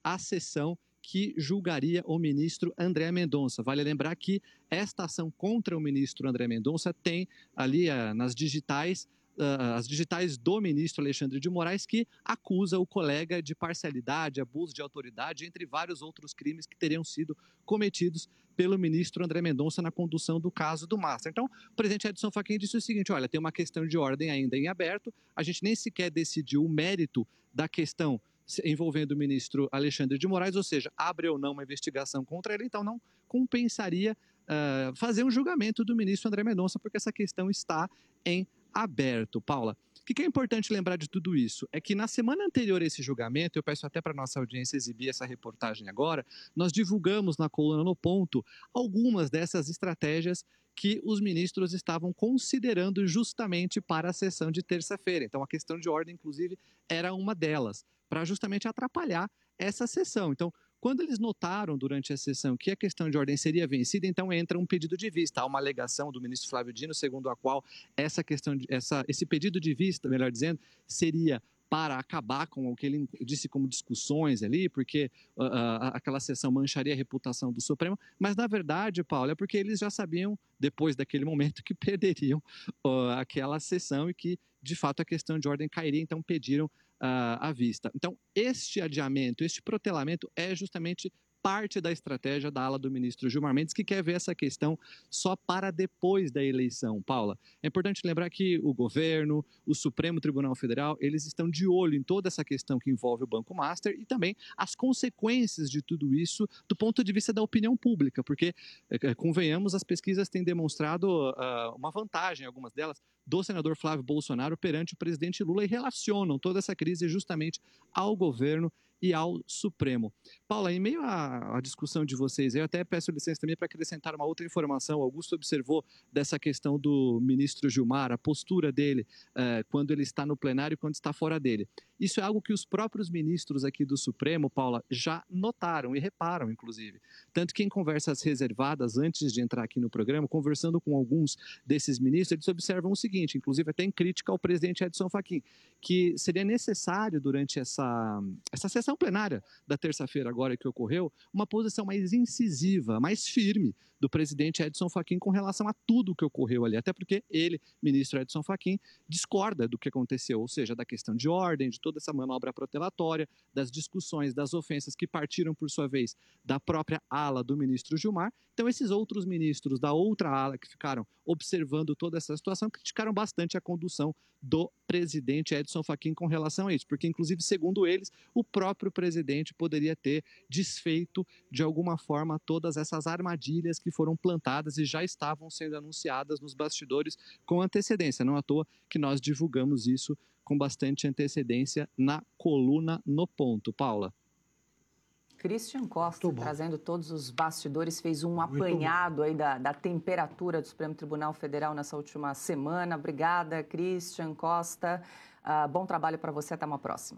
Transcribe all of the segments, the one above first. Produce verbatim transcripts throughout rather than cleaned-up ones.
a sessão que julgaria o ministro André Mendonça. Vale lembrar que esta ação contra o ministro André Mendonça tem ali uh, nas digitais, uh, as digitais do ministro Alexandre de Moraes, que acusa o colega de parcialidade, abuso de autoridade, entre vários outros crimes que teriam sido cometidos pelo ministro André Mendonça na condução do caso do Master. Então, o presidente Edson Fachin disse o seguinte: olha, tem uma questão de ordem ainda em aberto, a gente nem sequer decidiu o mérito da questão envolvendo o ministro Alexandre de Moraes, ou seja, abre ou não uma investigação contra ele, então não compensaria uh, fazer um julgamento do ministro André Mendonça, porque essa questão está em aberto. Paula, o que é importante lembrar de tudo isso? É que na semana anterior a esse julgamento, eu peço até para a nossa audiência exibir essa reportagem agora, nós divulgamos na coluna No Ponto algumas dessas estratégias que os ministros estavam considerando justamente para a sessão de terça-feira. Então, a questão de ordem, inclusive, era uma delas, para justamente atrapalhar essa sessão. Então, quando eles notaram durante a sessão que a questão de ordem seria vencida, então entra um pedido de vista. Há uma alegação do ministro Flávio Dino, segundo a qual essa questão de, essa, esse pedido de vista, melhor dizendo, seria para acabar com o que ele disse como discussões ali, porque uh, uh, aquela sessão mancharia a reputação do Supremo, mas na verdade, Paulo, é porque eles já sabiam, depois daquele momento, que perderiam uh, aquela sessão e que, de fato, a questão de ordem cairia, então pediram uh, a vista. Então, este adiamento, este protelamento é justamente parte da estratégia da ala do ministro Gilmar Mendes, que quer ver essa questão só para depois da eleição. Paula, é importante lembrar que o governo, o Supremo Tribunal Federal, eles estão de olho em toda essa questão que envolve o Banco Master e também as consequências de tudo isso do ponto de vista da opinião pública, porque, convenhamos, as pesquisas têm demonstrado uh, uma vantagem, algumas delas, do senador Flávio Bolsonaro perante o presidente Lula e relacionam toda essa crise justamente ao governo e ao Supremo. Paula, em meio à, à discussão de vocês, eu até peço licença também para acrescentar uma outra informação. O Augusto observou dessa questão do ministro Gilmar, a postura dele eh, quando ele está no plenário e quando está fora dele. Isso é algo que os próprios ministros aqui do Supremo, Paula, já notaram e reparam, inclusive. Tanto que em conversas reservadas, antes de entrar aqui no programa, conversando com alguns desses ministros, eles observam o seguinte, inclusive até em crítica ao presidente Edson Fachin, que seria necessário, durante essa, essa sessão plenária da terça-feira agora que ocorreu, uma posição mais incisiva, mais firme do presidente Edson Fachin com relação a tudo o que ocorreu ali, até porque ele, ministro Edson Fachin, discorda do que aconteceu, ou seja, da questão de ordem, de toda essa manobra protelatória, das discussões, das ofensas que partiram, por sua vez, da própria ala do ministro Gilmar. Então, esses outros ministros da outra ala que ficaram observando toda essa situação criticaram bastante a condução do presidente Edson Fachin com relação a isso, porque, inclusive, segundo eles, o próprio presidente poderia ter desfeito, de alguma forma, todas essas armadilhas que foram plantadas e já estavam sendo anunciadas nos bastidores com antecedência. Não à toa que nós divulgamos isso com bastante antecedência na coluna No Ponto. Paula. Christian Costa, trazendo todos os bastidores, fez um Muito apanhado aí da, da temperatura do Supremo Tribunal Federal nessa última semana. Obrigada, Christian Costa. Uh, bom trabalho para você. Até uma próxima.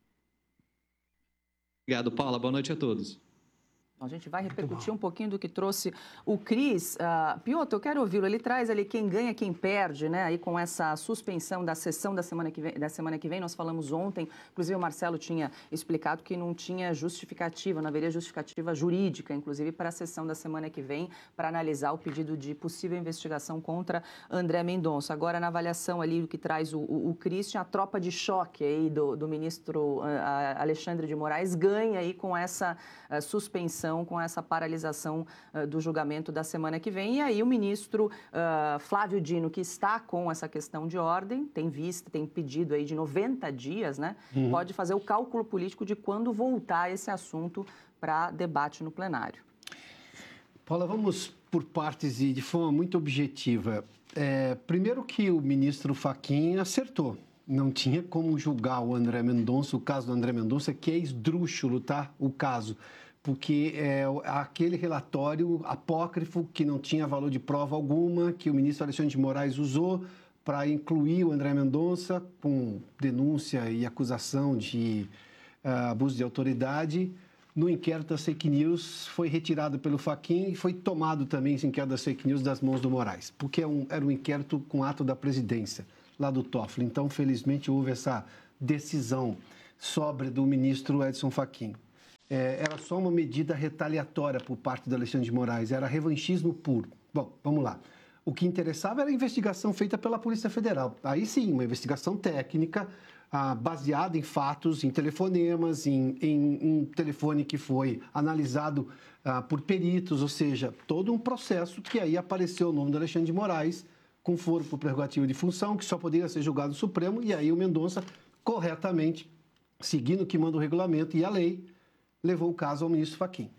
Obrigado, Paula. Boa noite a todos. A gente vai repercutir um pouquinho do que trouxe o Cris. Uh, Piotr, eu quero ouvi-lo. Ele traz ali quem ganha, quem perde, né? Aí com essa suspensão da sessão da semana que vem, da semana que vem, nós falamos ontem, inclusive o Marcelo tinha explicado que não tinha justificativa, não haveria justificativa jurídica, inclusive, para a sessão da semana que vem, para analisar o pedido de possível investigação contra André Mendonça. Agora, na avaliação ali, o que traz o, o, o Christian, a tropa de choque aí do, do ministro uh, Alexandre de Moraes ganha aí com essa uh, suspensão, com essa paralisação uh, do julgamento da semana que vem. E aí o ministro uh, Flávio Dino, que está com essa questão de ordem, tem vista, tem pedido aí de noventa dias, né? Uhum. Pode fazer o cálculo político de quando voltar esse assunto para debate no plenário. Paula, vamos por partes e de forma muito objetiva. É, primeiro que o ministro Fachin acertou. Não tinha como julgar o André Mendonça, o caso do André Mendonça, que é esdrúxulo, tá? O caso. Porque é aquele relatório apócrifo que não tinha valor de prova alguma, que o ministro Alexandre de Moraes usou para incluir o André Mendonça com denúncia e acusação de uh, abuso de autoridade. No inquérito das fake news, foi retirado pelo Fachin e foi tomado também esse inquérito das fake news das mãos do Moraes, porque é um, era um inquérito com ato da presidência, lá do Toffoli. Então, felizmente, houve essa decisão sóbria do ministro Edson Fachin. é, era só uma medida retaliatória por parte do Alexandre de Moraes, era revanchismo puro. Bom, vamos lá. O que interessava era a investigação feita pela Polícia Federal. Aí sim, uma investigação técnica, ah, baseada em fatos, em telefonemas, em, em um telefone que foi analisado ah, por peritos, ou seja, todo um processo que aí apareceu o nome do Alexandre de Moraes, com foro por prerrogativa de função, que só poderia ser julgado no Supremo, e aí o Mendonça, corretamente, seguindo o que manda o regulamento e a lei, levou o caso ao ministro Fachin.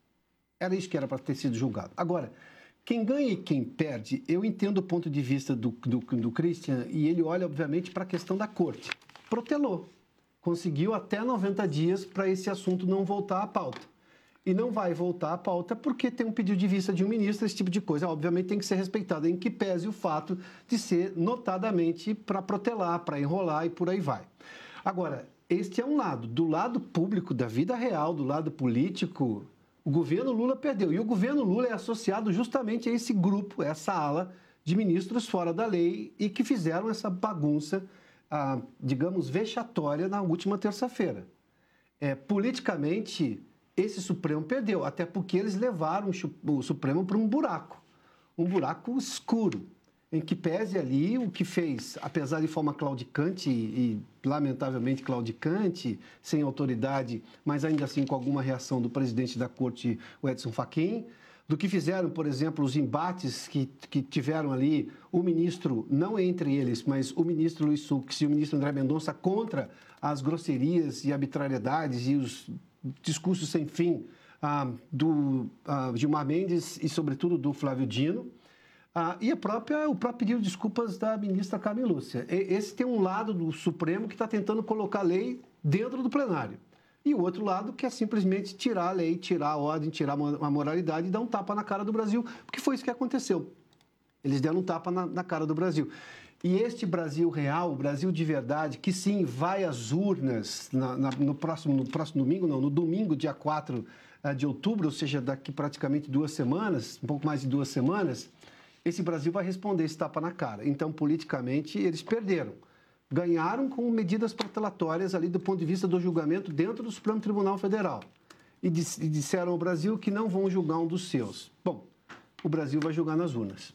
Era isso que era para ter sido julgado. Agora, quem ganha e quem perde, eu entendo o ponto de vista do, do, do Christian, e ele olha, obviamente, para a questão da corte. Protelou. Conseguiu até noventa dias para esse assunto não voltar à pauta. E não vai voltar à pauta porque tem um pedido de vista de um ministro, esse tipo de coisa, obviamente, tem que ser respeitado, em que pese o fato de ser notadamente para protelar, para enrolar e por aí vai. Agora, este é um lado. Do lado público, da vida real, do lado político, o governo Lula perdeu. E o governo Lula é associado justamente a esse grupo, essa ala de ministros fora da lei e que fizeram essa bagunça, ah, digamos, vexatória na última terça-feira. É, politicamente, esse Supremo perdeu, até porque eles levaram o Supremo para um buraco, um buraco escuro, em que pese ali o que fez, apesar de forma claudicante e, lamentavelmente, claudicante, sem autoridade, mas ainda assim com alguma reação do presidente da Corte, o Edson Fachin, do que fizeram, por exemplo, os embates que, que tiveram ali o ministro, não entre eles, mas o ministro Luiz Fux e o ministro André Mendonça contra as grosserias e arbitrariedades e os discursos sem fim ah, do ah, Gilmar Mendes e, sobretudo, do Flávio Dino. Ah, e a própria, o próprio pedido de desculpas da ministra Carmen Lúcia. Esse tem um lado do Supremo que está tentando colocar a lei dentro do plenário. E o outro lado que é simplesmente tirar a lei, tirar a ordem, tirar a moralidade e dar um tapa na cara do Brasil, porque foi isso que aconteceu. Eles deram um tapa na, na cara do Brasil. E este Brasil real, o Brasil de verdade, que sim, vai às urnas na, na, no, próximo, no próximo domingo, não, no domingo, dia quatro de outubro, ou seja, daqui praticamente duas semanas, um pouco mais de duas semanas, esse Brasil vai responder esse tapa na cara. Então, politicamente, eles perderam. Ganharam com medidas protelatórias ali do ponto de vista do julgamento dentro do Supremo Tribunal Federal. E, dis- e disseram ao Brasil que não vão julgar um dos seus. Bom, o Brasil vai julgar nas urnas.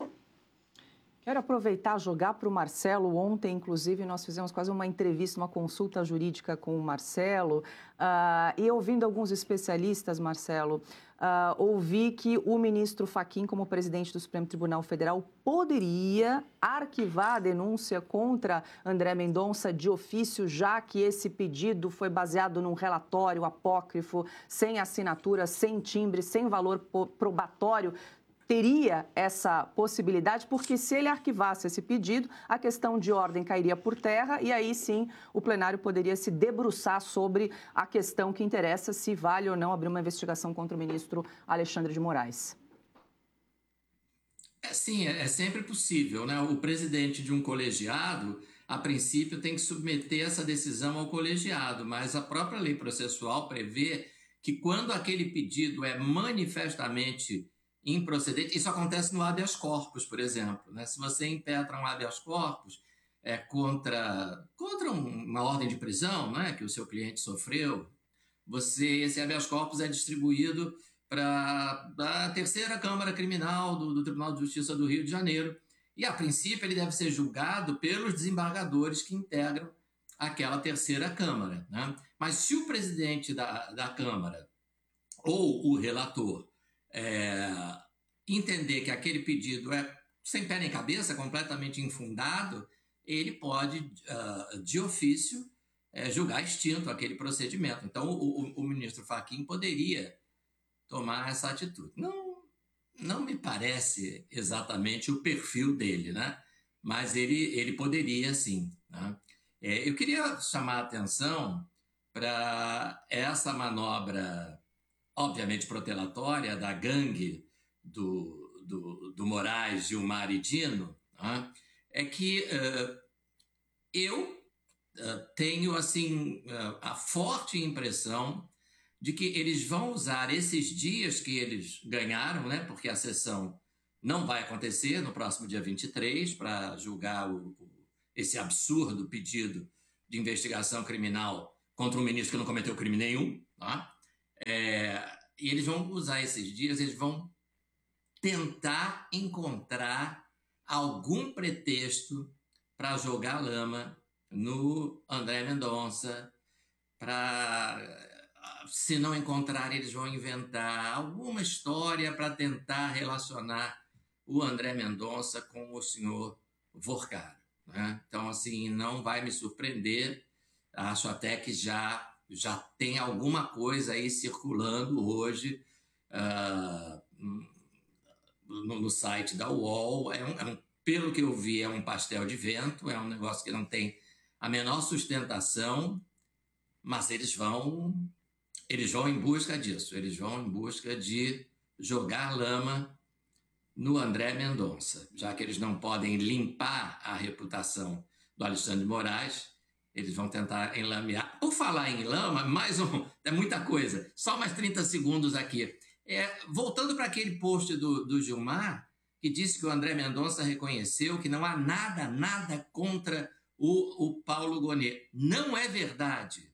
Quero aproveitar e jogar para o Marcelo. Ontem, inclusive, nós fizemos quase uma entrevista, uma consulta jurídica com o Marcelo. Uh, e ouvindo alguns especialistas, Marcelo, uh, ouvi que o ministro Fachin, como presidente do Supremo Tribunal Federal, poderia arquivar a denúncia contra André Mendonça de ofício, já que esse pedido foi baseado num relatório apócrifo, sem assinatura, sem timbre, sem valor probatório. Teria essa possibilidade, porque se ele arquivasse esse pedido, a questão de ordem cairia por terra e aí sim o plenário poderia se debruçar sobre a questão que interessa, se vale ou não abrir uma investigação contra o ministro Alexandre de Moraes. É, sim, é, é sempre possível, né? O presidente de um colegiado, a princípio, tem que submeter essa decisão ao colegiado, mas a própria lei processual prevê que quando aquele pedido é manifestamente improcedente, isso acontece no habeas corpus, por exemplo, né? Se você impetra um habeas corpus é, contra, contra uma ordem de prisão, né, que o seu cliente sofreu, você, esse habeas corpus é distribuído para a terceira Câmara Criminal do, do Tribunal de Justiça do Rio de Janeiro e, a princípio, ele deve ser julgado pelos desembargadores que integram aquela terceira Câmara, né? Mas se o presidente da, da Câmara ou o relator É, entender que aquele pedido é sem pé nem cabeça, completamente infundado, ele pode, uh, de ofício, é, julgar extinto aquele procedimento. Então, o, o, o ministro Fachin poderia tomar essa atitude. Não, não me parece exatamente o perfil dele, né? Mas ele, ele poderia, sim, né? É, eu queria chamar a atenção para essa manobra obviamente protelatória, da gangue do, do, do Moraes, Gilmar e Dino, né? É que uh, eu uh, tenho assim, uh, a forte impressão de que eles vão usar esses dias que eles ganharam, né? Porque a sessão não vai acontecer no próximo dia vinte e três para julgar o, o, esse absurdo pedido de investigação criminal contra um ministro que não cometeu crime nenhum, tá? É, e eles vão usar esses dias, eles vão tentar encontrar algum pretexto para jogar lama no André Mendonça, para... Se não encontrar, eles vão inventar alguma história para tentar relacionar o André Mendonça com o senhor Vorcaro, né? Então, assim, não vai me surpreender. Acho até que já, já tem alguma coisa aí circulando hoje uh, no, no site da U O L. É um, é um, pelo que eu vi, é um pastel de vento, é um negócio que não tem a menor sustentação, mas eles vão... Eles vão em busca disso, eles vão em busca de jogar lama no André Mendonça. Já que eles não podem limpar a reputação do Alexandre de Moraes, eles vão tentar enlamear. Por falar em lama, mais um, é muita coisa, só mais trinta segundos aqui. É, voltando para aquele post do, do Gilmar, que disse que o André Mendonça reconheceu que não há nada, nada contra o, o Paulo Gonet. Não é verdade.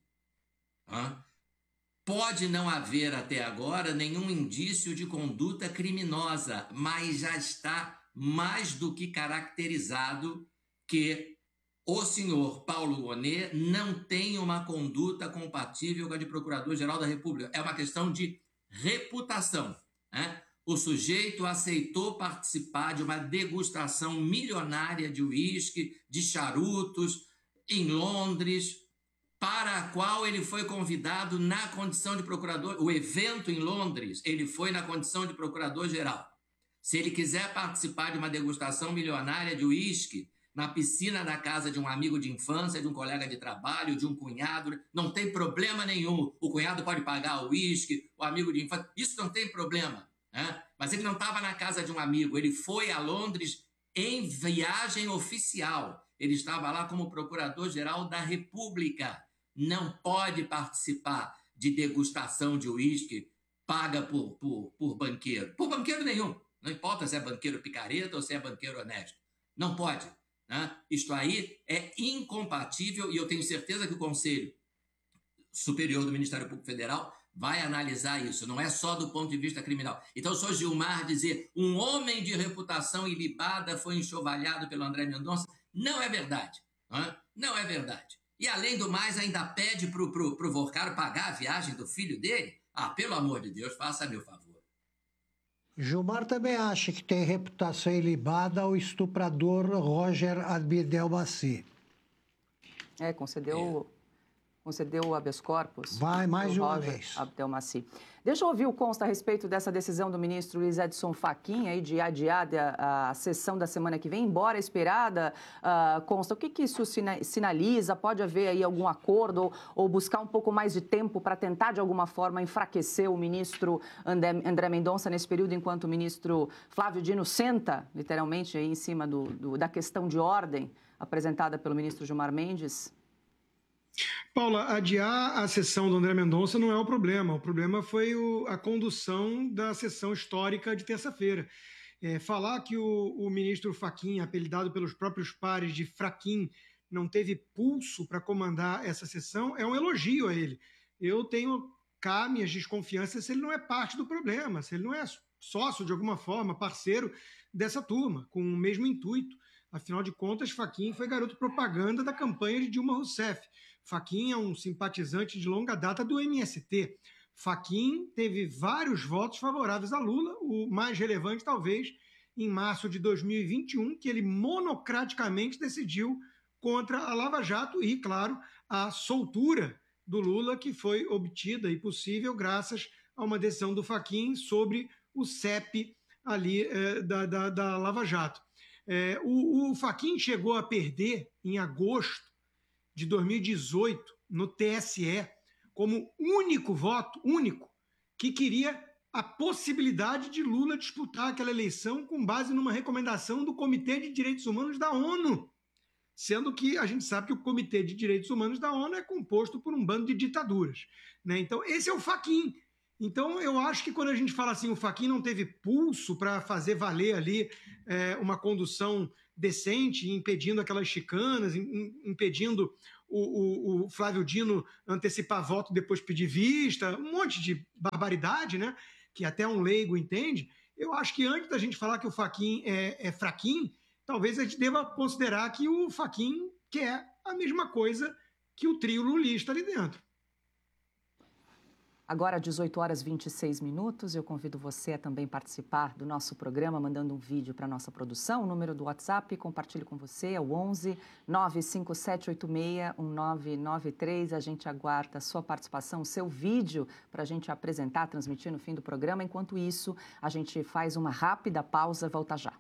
Hã? Pode não haver até agora nenhum indício de conduta criminosa, mas já está mais do que caracterizado que o senhor Paulo Gonet não tem uma conduta compatível com a de Procurador-Geral da República. É uma questão de reputação, né? O sujeito aceitou participar de uma degustação milionária de uísque, de charutos, em Londres, para a qual ele foi convidado na condição de procurador. O evento em Londres, ele foi na condição de procurador-geral. Se ele quiser participar de uma degustação milionária de uísque na piscina da casa de um amigo de infância, de um colega de trabalho, de um cunhado, não tem problema nenhum. O cunhado pode pagar o uísque, o amigo de infância, isso não tem problema, né? Mas ele não estava na casa de um amigo, ele foi a Londres em viagem oficial. Ele estava lá como procurador-geral da República. Não pode participar de degustação de uísque paga por, por, por banqueiro. Por banqueiro nenhum. Não importa se é banqueiro picareta ou se é banqueiro honesto. Não pode, né? Isto aí é incompatível e eu tenho certeza que o Conselho Superior do Ministério Público Federal vai analisar isso. Não é só do ponto de vista criminal. Então, só Gilmar dizer um homem de reputação ilibada foi enxovalhado pelo André Mendonça, não é verdade. Né? Não é verdade. E, além do mais, ainda pede para o pro, pro Vorcaro pagar a viagem do filho dele? Ah, pelo amor de Deus, faça meu favor. Gilmar também acha que tem reputação ilibada o estuprador Roger Abdelmaci. É, concedeu... É. Concedeu o habeas corpus. Vai, mais de uma vez. Abdelmaci. Deixa eu ouvir o consta a respeito dessa decisão do ministro Luiz Edson Fachin aí de adiar a, a sessão da semana que vem, embora esperada. Uh, consta, o que, que isso sinaliza? Pode haver aí algum acordo ou, ou buscar um pouco mais de tempo para tentar, de alguma forma, enfraquecer o ministro André, André Mendonça nesse período, enquanto o ministro Flávio Dino senta, literalmente, aí em cima do, do, da questão de ordem apresentada pelo ministro Gilmar Mendes? Paula, adiar a sessão do André Mendonça não é o problema. O problema foi o, a condução da sessão histórica de terça-feira. É, falar que o, o ministro Fachin, apelidado pelos próprios pares de Fraquim, não teve pulso para comandar essa sessão é um elogio a ele. Eu tenho cá minhas desconfianças se ele não é parte do problema, se ele não é sócio de alguma forma, parceiro dessa turma, com o mesmo intuito. Afinal de contas, Fachin foi garoto propaganda da campanha de Dilma Rousseff. Fachin é um simpatizante de longa data do M S T. Fachin teve vários votos favoráveis a Lula, o mais relevante talvez em março de dois mil e vinte e um, que ele monocraticamente decidiu contra a Lava Jato e, claro, a soltura do Lula que foi obtida e possível graças a uma decisão do Fachin sobre o C E P ali eh, da, da, da Lava Jato. Eh, o, o Fachin chegou a perder em agosto de dois mil e dezoito no T S E como único voto, único, que queria a possibilidade de Lula disputar aquela eleição com base numa recomendação do Comitê de Direitos Humanos da ONU, sendo que a gente sabe que o Comitê de Direitos Humanos da ONU é composto por um bando de ditaduras, né? Então, esse é o Fachin. Então, eu acho que quando a gente fala assim, o Fachin não teve pulso para fazer valer ali é, uma condução decente, impedindo aquelas chicanas, impedindo o, o, o Flávio Dino antecipar voto, depois pedir vista, um monte de barbaridade, né? Que até um leigo entende. Eu acho que antes da gente falar que o Fachin é, é fraquinho, talvez a gente deva considerar que o Fachin quer a mesma coisa que o trio lulista ali dentro. Agora, dezoito horas e vinte e seis minutos, eu convido você a também participar do nosso programa, mandando um vídeo para a nossa produção. O número do WhatsApp, compartilho com você, é o onze nove cinco sete oito seis um nove nove três. A gente aguarda a sua participação, o seu vídeo, para a gente apresentar, transmitir no fim do programa. Enquanto isso, a gente faz uma rápida pausa, volta já.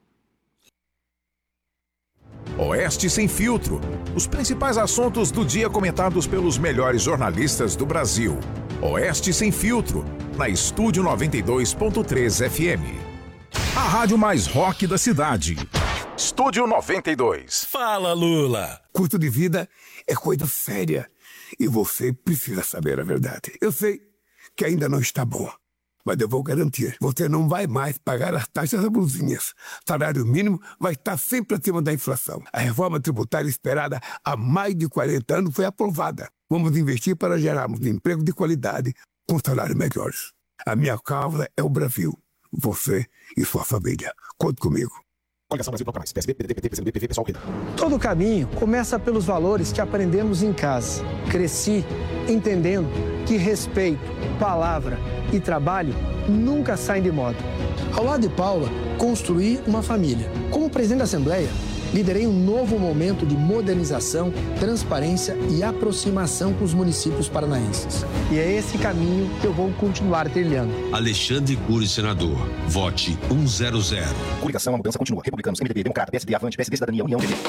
Oeste Sem Filtro. Os principais assuntos do dia comentados pelos melhores jornalistas do Brasil. Oeste Sem Filtro, na Estúdio noventa e dois ponto três F M. A rádio mais rock da cidade. Estúdio noventa e dois. Fala, Lula! Custo de vida é coisa séria e você precisa saber a verdade. Eu sei que ainda não está bom, mas eu vou garantir. Você não vai mais pagar as taxas abusivas. Salário mínimo vai estar sempre acima da inflação. A reforma tributária esperada há mais de quarenta anos foi aprovada. Vamos investir para gerarmos emprego de qualidade com salários melhores. A minha causa é o Brasil. Você e sua família. Conte comigo. Coligação Brasil Toca Mais. P S B, P D T, P C B, P V, Pessoal, Rede. Todo caminho começa pelos valores que aprendemos em casa. Cresci entendendo que respeito, palavra e trabalho nunca saem de moda. Ao lado de Paula, construí uma família. Como presidente da Assembleia, liderei um novo momento de modernização, transparência e aproximação com os municípios paranaenses. E é esse caminho que eu vou continuar trilhando. Alexandre Cury, senador. Vote cento. Coligação, a mudança continua. Republicanos, M D B, Democrata, P S D, Avante, P S D, Cidadania, União, P D.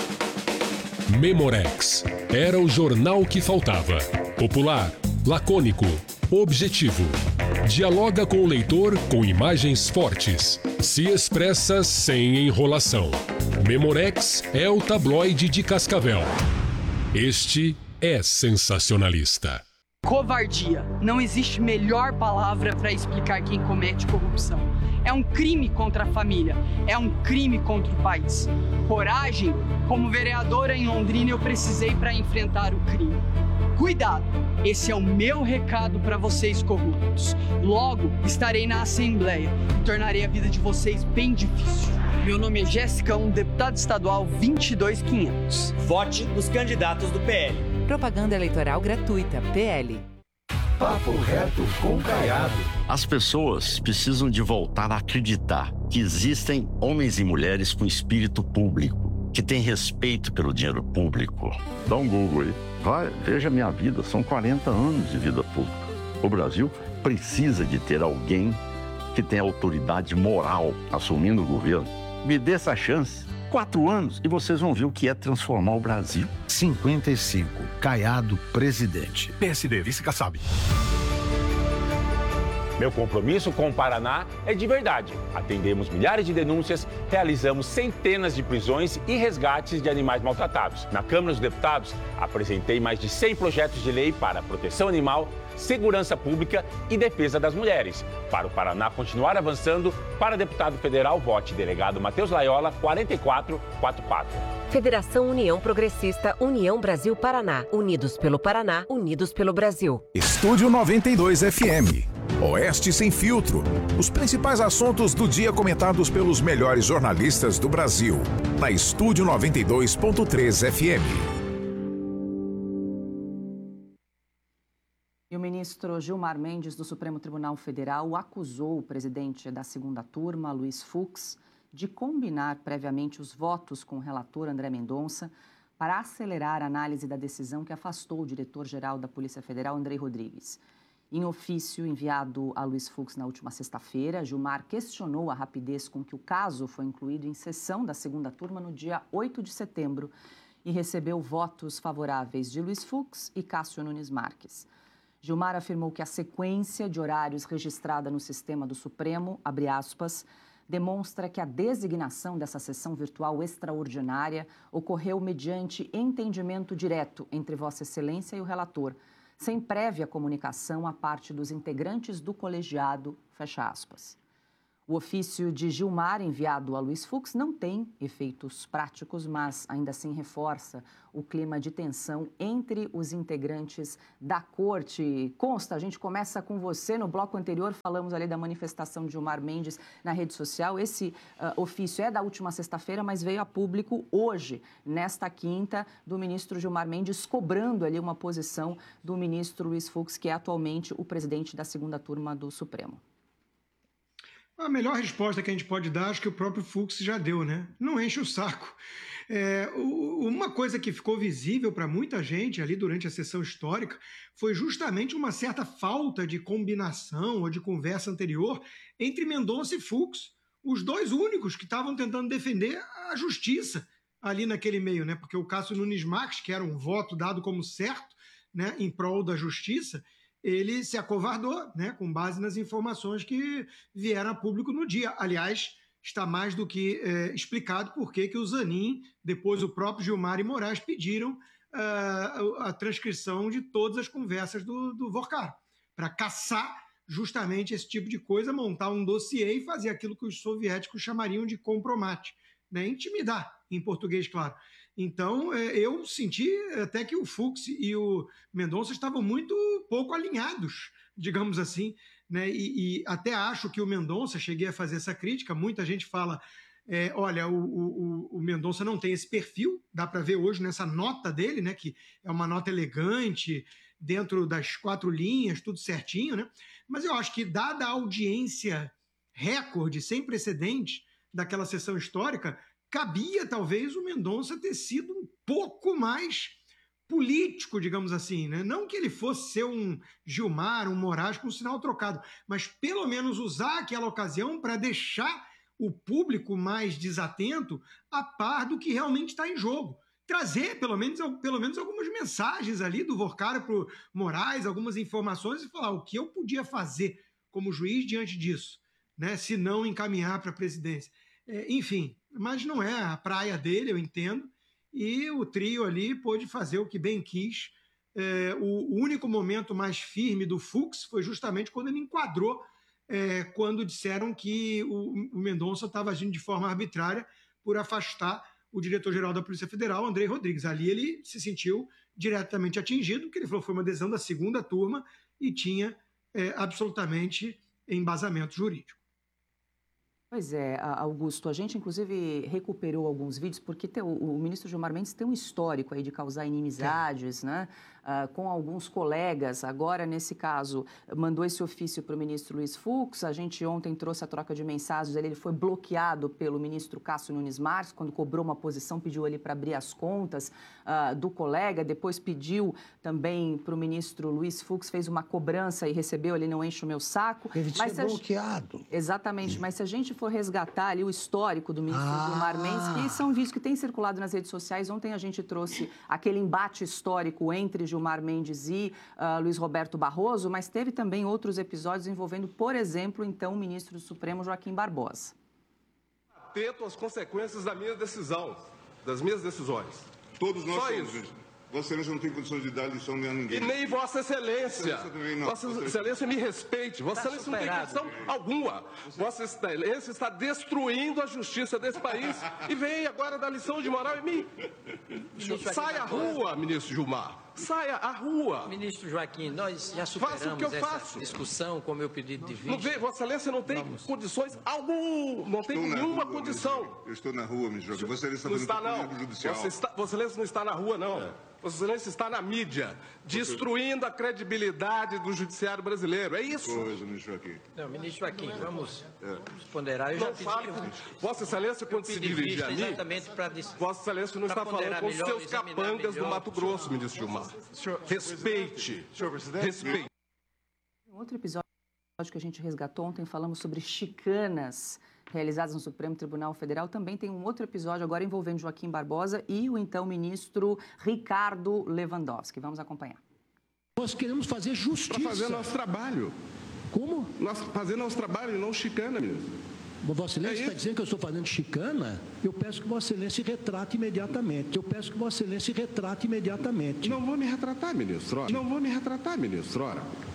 Memorex. Era o jornal que faltava. Popular, lacônico, objetivo. Dialoga com o leitor com imagens fortes. Se expressa sem enrolação. Memorex é o tabloide de Cascavel. Este é sensacionalista. Covardia. Não existe melhor palavra para explicar quem comete corrupção. É um crime contra a família. É um crime contra o país. Coragem. Como vereadora em Londrina, eu precisei para enfrentar o crime. Cuidado. Esse é o meu recado para vocês corruptos. Logo, estarei na Assembleia e tornarei a vida de vocês bem difícil. Meu nome é Jéssica, um deputado estadual vinte e dois mil e quinhentos. Vote nos candidatos do P L. Propaganda eleitoral gratuita, P L. Papo reto com Caiado. As pessoas precisam de voltar a acreditar que existem homens e mulheres com espírito público, que têm respeito pelo dinheiro público. Dá um Google aí. Vai, veja a minha vida, são quarenta anos de vida pública. O Brasil precisa de ter alguém que tenha autoridade moral assumindo o governo. Me dê essa chance. Quatro anos e vocês vão ver o que é transformar o Brasil. cinquenta e cinco. Caiado, presidente. P S D, vice-Kassab. Meu compromisso com o Paraná é de verdade. Atendemos milhares de denúncias, realizamos centenas de prisões e resgates de animais maltratados. Na Câmara dos Deputados, apresentei mais de cem projetos de lei para proteção animal, segurança pública e defesa das mulheres. Para o Paraná continuar avançando, para deputado federal, vote delegado Matheus Laiola, quarenta e quatro quarenta e quatro. Federação União Progressista, União Brasil Paraná. Unidos pelo Paraná, unidos pelo Brasil. Estúdio noventa e dois F M. Oeste Sem Filtro. Os principais assuntos do dia comentados pelos melhores jornalistas do Brasil. Na Estúdio noventa e dois ponto três F M. E o ministro Gilmar Mendes, do Supremo Tribunal Federal, acusou o presidente da segunda turma, Luiz Fux, de combinar previamente os votos com o relator André Mendonça para acelerar a análise da decisão que afastou o diretor-geral da Polícia Federal, Andrei Rodrigues. Em ofício enviado a Luiz Fux na última sexta-feira, Gilmar questionou a rapidez com que o caso foi incluído em sessão da segunda turma no dia oito de setembro e recebeu votos favoráveis de Luiz Fux e Cássio Nunes Marques. Gilmar afirmou que a sequência de horários registrada no sistema do Supremo, abre aspas, demonstra que a designação dessa sessão virtual extraordinária ocorreu mediante entendimento direto entre Vossa Excelência e o relator, sem prévia comunicação à parte dos integrantes do colegiado, fecha aspas. O ofício de Gilmar, enviado a Luiz Fux, não tem efeitos práticos, mas ainda assim reforça o clima de tensão entre os integrantes da corte. Consta, a gente começa com você. No bloco anterior falamos ali da manifestação de Gilmar Mendes na rede social. Esse uh, ofício é da última sexta-feira, mas veio a público hoje, nesta quinta, do ministro Gilmar Mendes, cobrando ali uma posição do ministro Luiz Fux, que é atualmente o presidente da segunda turma do Supremo. A melhor resposta que a gente pode dar, acho que o próprio Fux já deu, né? Não enche o saco. É, uma coisa que ficou visível para muita gente ali durante a sessão histórica foi justamente uma certa falta de combinação ou de conversa anterior entre Mendonça e Fux, os dois únicos que estavam tentando defender a justiça ali naquele meio, né? Porque o Cássio Nunes Marques, que era um voto dado como certo, né, em prol da justiça, ele se acovardou, né, com base nas informações que vieram a público no dia. Aliás, está mais do que é, explicado por que o Zanin, depois o próprio Gilmar e Moraes, pediram uh, a transcrição de todas as conversas do, do Vorcar, para caçar justamente esse tipo de coisa, montar um dossiê e fazer aquilo que os soviéticos chamariam de compromate, né, intimidar, em português, claro. Então, eu senti até que o Fux e o Mendonça estavam muito pouco alinhados, digamos assim, né? E, e até acho que o Mendonça, cheguei a fazer essa crítica, muita gente fala, é, olha, o, o, o Mendonça não tem esse perfil, dá para ver hoje nessa nota dele, né? Que é uma nota elegante, dentro das quatro linhas, tudo certinho, né? Mas eu acho que, dada a audiência recorde, sem precedentes, daquela sessão histórica, cabia, talvez, o Mendonça ter sido um pouco mais político, digamos assim, né? Não que ele fosse ser um Gilmar, um Moraes com sinal trocado, mas pelo menos usar aquela ocasião para deixar o público mais desatento a par do que realmente está em jogo. Trazer, pelo menos, pelo menos algumas mensagens ali do Vorcar para o Moraes, algumas informações e falar o que eu podia fazer como juiz diante disso, né? Se não encaminhar para a presidência. É, enfim, mas não é a praia dele, eu entendo, e o trio ali pôde fazer o que bem quis. É, o, o único momento mais firme do Fux foi justamente quando ele enquadrou, é, quando disseram que o, o Mendonça estava agindo de forma arbitrária por afastar o diretor-geral da Polícia Federal, Andrei Rodrigues. Ali ele se sentiu diretamente atingido, porque ele falou que foi uma decisão da segunda turma e tinha é, absolutamente embasamento jurídico. Pois é, Augusto, a gente inclusive recuperou alguns vídeos, porque tem, o, o ministro Gilmar Mendes tem um histórico aí de causar inimizades, é. né, uh, com alguns colegas. Agora, nesse caso, mandou esse ofício para o ministro Luiz Fux. A gente ontem trouxe a troca de mensagens, ele foi bloqueado pelo ministro Cássio Nunes Marques, quando cobrou uma posição, pediu ali para abrir as contas uh, do colega, depois pediu também para o ministro Luiz Fux, fez uma cobrança e recebeu, ele não enche o meu saco. Deve ser bloqueado. A... Exatamente, mas se a gente for resgatar ali o histórico do ministro ah. Gilmar Mendes, que são vídeos que têm circulado nas redes sociais. Ontem a gente trouxe aquele embate histórico entre Gilmar Mendes e uh, Luiz Roberto Barroso, mas teve também outros episódios envolvendo, por exemplo, então, o ministro do Supremo, Joaquim Barbosa. Atento às consequências da minha decisão, das minhas decisões. Todos nós Só somos, isso. Vossa Excelência não tem condições de dar lição nem a ninguém. E nem Vossa Excelência. Vossa Excelência, não. Vossa Excelência me respeite. Vossa Excelência não tem condição alguma. Vossa Excelência está destruindo a justiça desse país e vem agora dar lição de moral em mim. Saia à rua, ministro Gilmar. Saia à rua. Ministro Joaquim, nós já superamos faço o que eu essa faço. discussão com o meu pedido de vista. Não vê, Vossa Excelência não tem Vamos. condições alguma, não tem estou nenhuma rua, condição. Eu estou na rua, ministro Joaquim. Vossa Excelência não está está, não. Judicial. Vossa, está, Vossa Excelência não está na rua, não. É. Vossa Excelência está na mídia, destruindo a credibilidade do judiciário brasileiro. É isso. Coisa, ministro Joaquim. Não, ministro Joaquim, vamos, é. vamos ponderar. Eu não já pedi, fale, eu, Vossa Excelência, quando se dirige a mim, Vossa Excelência não está falando com os seus capangas do Mato Grosso, ministro Gilmar. Respeite. Senhor presidente. Respeite. Um outro episódio que a gente resgatou ontem, falamos sobre chicanas realizadas no Supremo Tribunal Federal. Também tem um outro episódio agora envolvendo Joaquim Barbosa e o então ministro Ricardo Lewandowski. Vamos acompanhar. Nós queremos fazer justiça. Para fazer nosso trabalho. Como? Nós fazer nosso trabalho e não chicana, ministro. Vossa Excelência está é dizendo que eu estou fazendo chicana? Eu peço que Vossa Excelência se retrate imediatamente. Eu peço que Vossa Excelência se retrate imediatamente. Não vou me retratar, ministro. Ora. Não vou me retratar, ministro. Ora.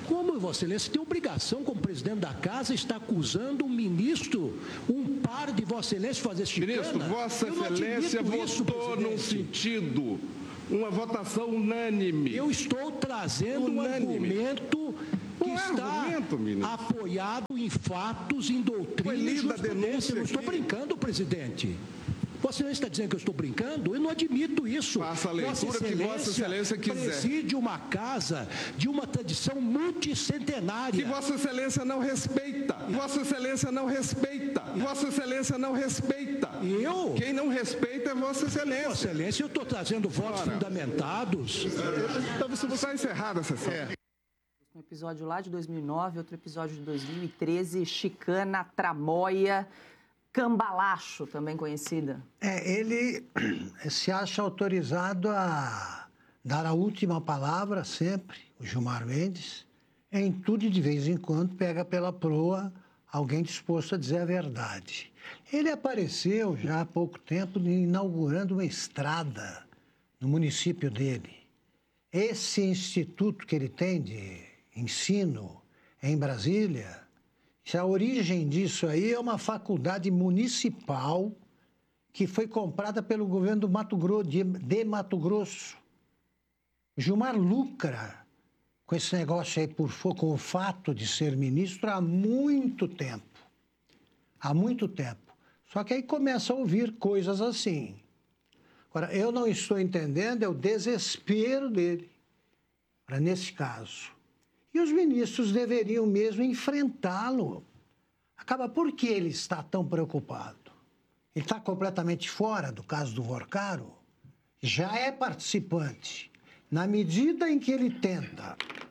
Como Vossa Excelência tem obrigação, como presidente da casa, está acusando um ministro, um par de Vossa Excelência fazer chicana? Ministro, Vossa Excelência votou num sentido, uma votação unânime. Eu estou trazendo unânime. um argumento que Não está é argumento, apoiado em fatos, em doutrina e jurisprudência. Eu não estou brincando, presidente. Vossa Excelência está dizendo que eu estou brincando? Eu não admito isso. Faça a leitura que Vossa Excelência quiser. Preside uma casa de uma tradição multicentenária. Que Vossa Excelência não respeita. Vossa Excelência não respeita. Vossa Excelência não respeita. Eu? Quem não respeita é Vossa Excelência. Vossa Excelência, eu estou trazendo votos Ora. fundamentados. Então você está encerrada a sessão. É. Um episódio lá de dois mil e nove, outro episódio de dois mil e treze, chicana, tramóia, cambalacho, também conhecida. É, ele se acha autorizado a dar a última palavra sempre, o Gilmar Mendes, em tudo e de vez em quando pega pela proa alguém disposto a dizer a verdade. Ele apareceu já há pouco tempo inaugurando uma estrada no município dele. Esse instituto que ele tem de ensino em Brasília, a origem disso aí é uma faculdade municipal que foi comprada pelo governo do Mato Grosso, de, de Mato Grosso. Gilmar lucra com esse negócio aí, por, com o fato de ser ministro há muito tempo. Há muito tempo. Só que aí começa a ouvir coisas assim. Agora, eu não estou entendendo é o desespero dele, para nesse caso. E os ministros deveriam mesmo enfrentá-lo. Acaba, por que ele está tão preocupado? Ele está completamente fora do caso do Vorcaro? Já é participante. Na medida em que ele tenta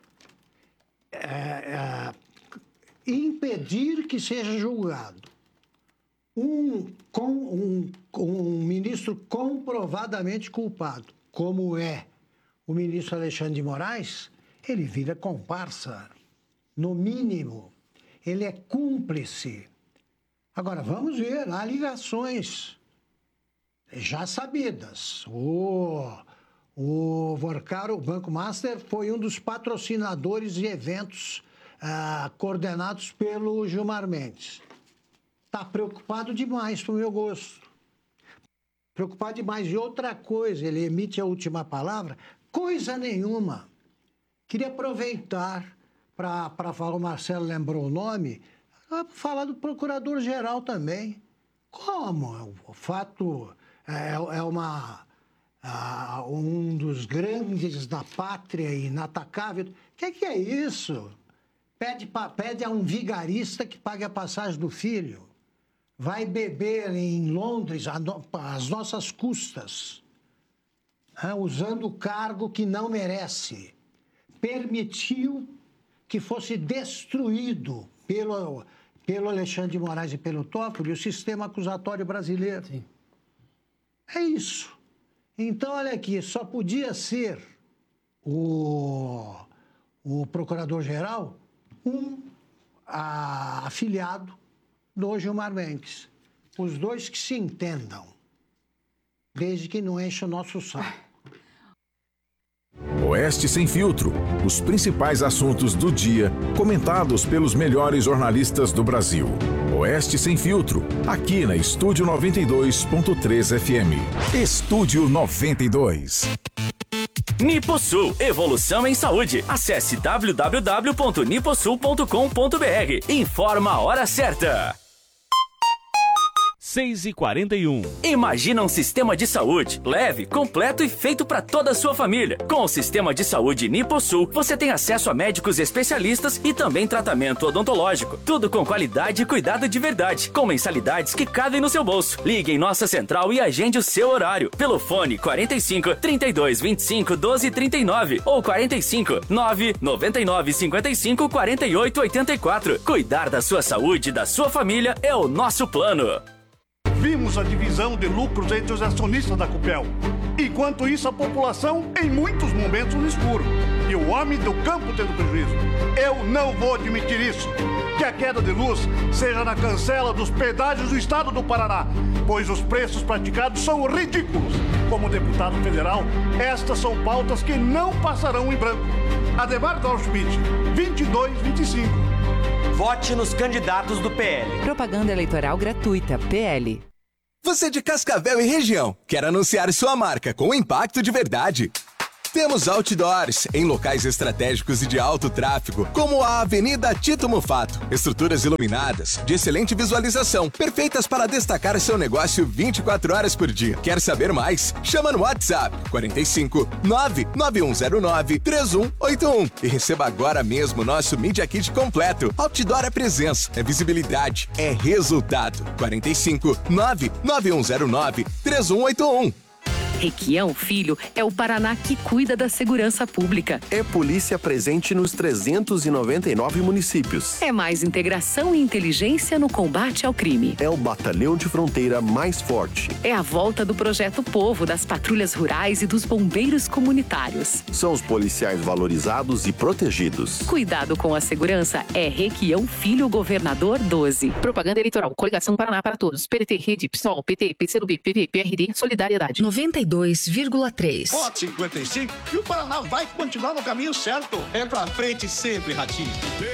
é, é, impedir que seja julgado um, com, um, um ministro comprovadamente culpado, como é o ministro Alexandre de Moraes, ele vira comparsa, no mínimo. Ele é cúmplice. Agora, vamos ver, há ligações já sabidas. O, o Vorcaro, o Banco Master, foi um dos patrocinadores de eventos ah, coordenados pelo Gilmar Mendes. Está preocupado demais, para o meu gosto. Preocupado demais. E outra coisa, ele emite a última palavra, coisa nenhuma. Queria aproveitar para falar, o Marcelo lembrou o nome, falar do procurador-geral também. Como? O fato é, é uma, uh, um dos grandes da pátria, inatacável. O que, que é isso? Pede, pede a um vigarista que pague a passagem do filho. Vai beber em Londres às nossas custas, né, usando o cargo que não merece. Permitiu que fosse destruído pelo, pelo Alexandre de Moraes e pelo Toffoli o sistema acusatório brasileiro. Sim. É isso. Então, olha aqui, só podia ser o, o procurador-geral um a, afiliado do Gilmar Mendes. Os dois que se entendam, desde que não enche o nosso saco. Oeste Sem Filtro. Os principais assuntos do dia, comentados pelos melhores jornalistas do Brasil. Oeste Sem Filtro, aqui na Estúdio noventa e dois ponto três F M. Estúdio noventa e dois. Niposul, evolução em saúde. Acesse w w w ponto niposul ponto com ponto b r. Informa a hora certa. seis e quarenta e um. Imagina um sistema de saúde leve, completo e feito para toda a sua família. Com o sistema de saúde Niposul, você tem acesso a médicos especialistas e também tratamento odontológico. Tudo com qualidade e cuidado de verdade, com mensalidades que cabem no seu bolso. Ligue em nossa central e agende o seu horário pelo fone quarenta e cinco, trinta e dois, vinte e cinco, doze, trinta e nove ou quarenta e cinco, nove, noventa e nove, cinquenta e cinco, quarenta e oito, oitenta e quatro. Cuidar da sua saúde e da sua família é o nosso plano. Vimos a divisão de lucros entre os acionistas da Copel. Enquanto isso, a população, em muitos momentos, no escuro. E o homem do campo tendo prejuízo. Eu não vou admitir isso. Que a queda de luz seja na cancela dos pedágios do estado do Paraná, pois os preços praticados são ridículos. Como deputado federal, estas são pautas que não passarão em branco. Ademar Schmidt, vinte e dois vinte e cinco. Vote nos candidatos do P L. Propaganda eleitoral gratuita, P L. Você de Cascavel e região, quer anunciar sua marca com impacto de verdade? Temos outdoors em locais estratégicos e de alto tráfego, como a Avenida Tito Mufato. Estruturas iluminadas, de excelente visualização, perfeitas para destacar seu negócio vinte e quatro horas por dia. Quer saber mais? Chama no WhatsApp quarenta e cinco, nove nove um zero nove, três um oito um e receba agora mesmo nosso Media Kit completo. Outdoor é presença, é visibilidade, é resultado. quarenta e cinco, nove nove um zero nove, três um oito um. Requião Filho é o Paraná que cuida da segurança pública. É polícia presente nos trezentos e noventa e nove municípios. É mais integração e inteligência no combate ao crime. É o batalhão de fronteira mais forte. É a volta do Projeto Povo, das patrulhas rurais e dos bombeiros comunitários. São os policiais valorizados e protegidos. Cuidado com a segurança é Requião Filho Governador doze. Propaganda eleitoral. Coligação Paraná para Todos. P D T, Rede, PSOL, P T, P C do B, P V, P R D, Solidariedade. noventa e dois vírgula três. Vote cinquenta e cinco e o Paraná vai continuar no caminho certo. É pra frente sempre, Ratinho.